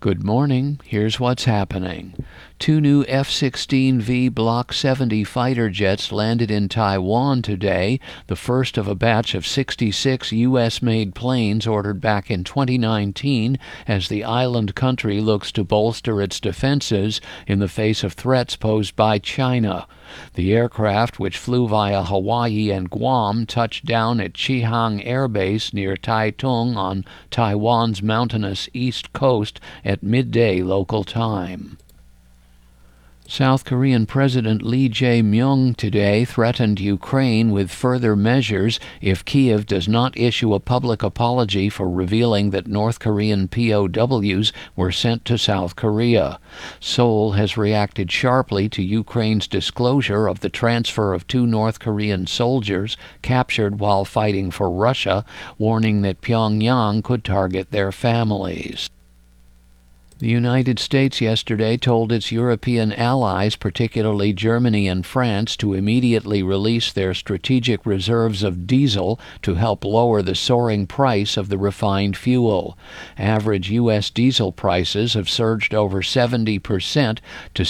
Good morning. Here's what's happening. 2 new F-16V Block 70 fighter jets landed in Taiwan today, the first of a batch of 66 U.S.-made planes ordered back in 2019 as the island country looks to bolster its defenses in the face of threats posed by China. The aircraft, which flew via Hawaii and Guam, touched down at Chihang Air Base near Taitung on Taiwan's mountainous east coast at midday local time. South Korean President Lee Jae-myung today threatened Ukraine with further measures if Kiev does not issue a public apology for revealing that North Korean POWs were sent to South Korea. Seoul has reacted sharply to Ukraine's disclosure of the transfer of 2 North Korean soldiers captured while fighting for Russia, warning that Pyongyang could target their families. The United States yesterday told its European allies, particularly Germany and France, to immediately release their strategic reserves of diesel to help lower the soaring price of the refined fuel. Average U.S. diesel prices have surged over 70% to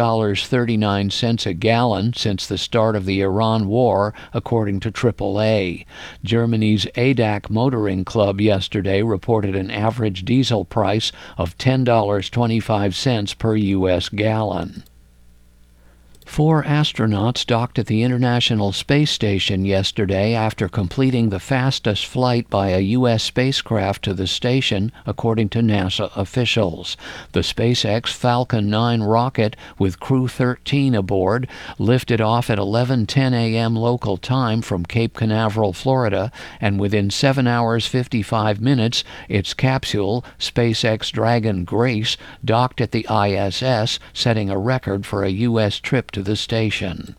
$6.39 a gallon since the start of the Iran war, according to AAA. Germany's ADAC Motoring Club yesterday reported an average diesel price of $10.25 per U.S. gallon. 4 astronauts docked at the International Space Station yesterday after completing the fastest flight by a U.S. spacecraft to the station, according to NASA officials. The SpaceX Falcon 9 rocket, with Crew 13 aboard, lifted off at 11:10 a.m. local time from Cape Canaveral, Florida, and within 7 hours 55 minutes, its capsule, SpaceX Dragon Grace, docked at the ISS, setting a record for a U.S. trip to the station.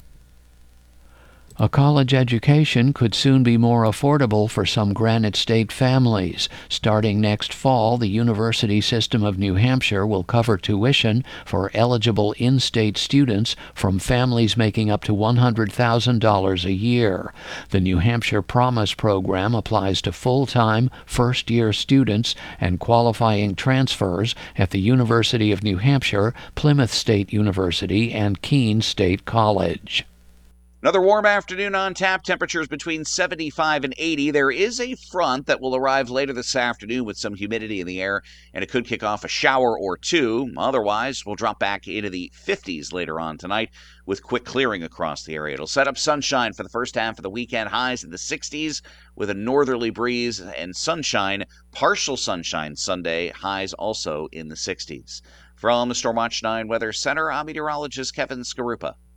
A college education could soon be more affordable for some Granite State families. Starting next fall, the University System of New Hampshire will cover tuition for eligible in-state students from families making up to $100,000 a year. The New Hampshire Promise program applies to full-time, first-year students and qualifying transfers at the University of New Hampshire, Plymouth State University, and Keene State College. Another warm afternoon on tap, temperatures between 75 and 80. There is a front that will arrive later this afternoon with some humidity in the air, and it could kick off a shower or two. Otherwise, we'll drop back into the 50s later on tonight with quick clearing across the area. It'll set up sunshine for the first half of the weekend, highs in the 60s with a northerly breeze and sunshine, partial sunshine Sunday, highs also in the 60s. From the Stormwatch 9 Weather Center, I'm meteorologist Kevin Skarupa.